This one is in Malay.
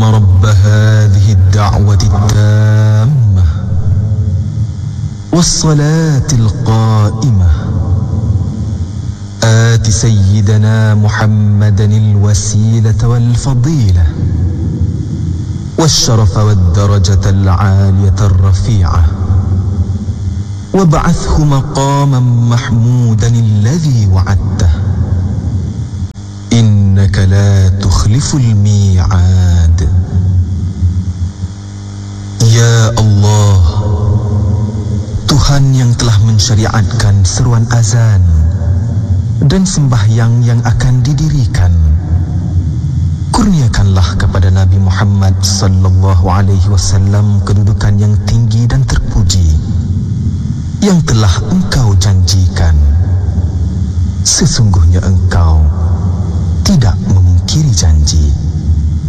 رب هذه الدعوة التامة والصلاة القائمة آت سيدنا محمدا الوسيلة والفضيلة والشرف والدرجة العالية الرفيعة وابعثه مقاما محمودا الذي وعدته إنك لا تخلف الميعاد. Ya Allah, Tuhan yang telah mensyariatkan seruan azan dan sembahyang yang akan didirikan, kurniakanlah kepada Nabi Muhammad sallallahu alaihi wasallam kedudukan yang tinggi dan terpuji yang telah Engkau janjikan. Sesungguhnya Engkau tidak memungkiri janji.